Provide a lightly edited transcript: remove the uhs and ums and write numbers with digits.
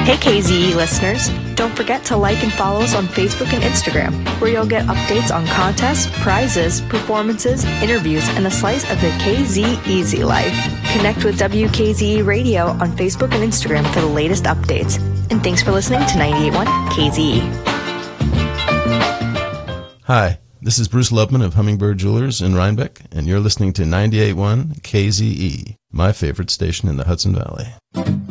Hey KZE listeners, don't forget to like and follow us on Facebook and Instagram, where you'll get updates on contests, prizes, performances, interviews, and a slice of the KZ Easy life. Connect with WKZE Radio on Facebook and Instagram for the latest updates. And thanks for listening to 98.1 KZE. Hi, this is Bruce Lubman of Hummingbird Jewelers in Rhinebeck, and you're listening to 98.1 KZE, my favorite station in the Hudson Valley.